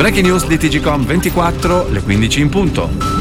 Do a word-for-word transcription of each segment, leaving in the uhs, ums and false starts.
Breaking News di T G Com ventiquattro, le quindici in punto.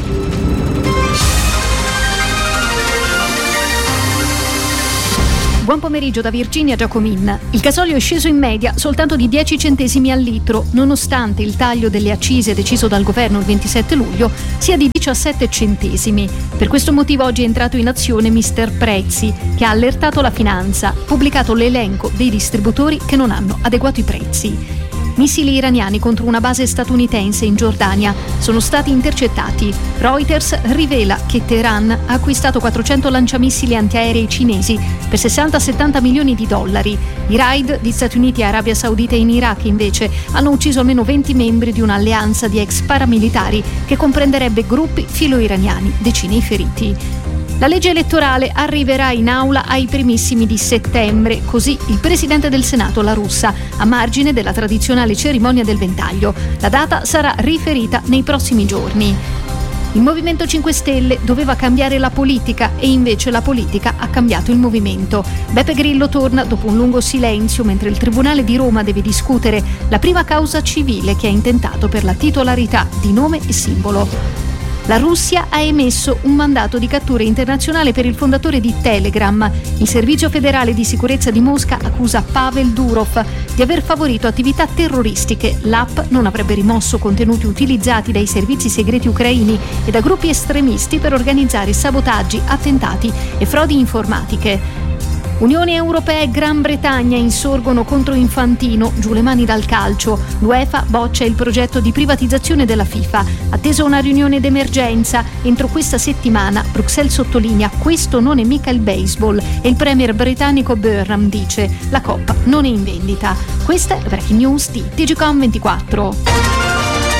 Buon pomeriggio da Virginia Giacomin. Il gasolio è sceso in media soltanto di dieci centesimi al litro, nonostante il taglio delle accise deciso dal governo il ventisette luglio sia di diciassette centesimi. Per questo motivo oggi è entrato in azione mister Prezzi, che ha allertato la finanza, pubblicato l'elenco dei distributori che non hanno adeguato i prezzi. Missili iraniani contro una base statunitense in Giordania sono stati intercettati. Reuters rivela che Teheran ha acquistato quattrocento lanciamissili antiaerei cinesi per sessanta settanta milioni di dollari. I raid di Stati Uniti, Arabia Saudita e in Iraq invece hanno ucciso almeno venti membri di un'alleanza di ex paramilitari che comprenderebbe gruppi filo-iraniani, decine i feriti. La legge elettorale arriverà in aula ai primissimi di settembre, così il presidente del Senato La Russa, a margine della tradizionale cerimonia del ventaglio. La data sarà riferita nei prossimi giorni. Il Movimento cinque Stelle doveva cambiare la politica e invece la politica ha cambiato il movimento. Beppe Grillo torna dopo un lungo silenzio mentre il Tribunale di Roma deve discutere la prima causa civile che ha intentato per la titolarità di nome e simbolo. La Russia ha emesso un mandato di cattura internazionale per il fondatore di Telegram. Il Servizio federale di sicurezza di Mosca accusa Pavel Durov di aver favorito attività terroristiche. L'app non avrebbe rimosso contenuti utilizzati dai servizi segreti ucraini e da gruppi estremisti per organizzare sabotaggi, attentati e frodi informatiche. Unione Europea e Gran Bretagna insorgono contro Infantino, giù le mani dal calcio. L'UEFA boccia il progetto di privatizzazione della FIFA. Attesa una riunione d'emergenza entro questa settimana, Bruxelles sottolinea: questo non è mica il baseball, e il premier britannico Burnham dice: la coppa non è in vendita. Questa è Breaking News di T G Com ventiquattro.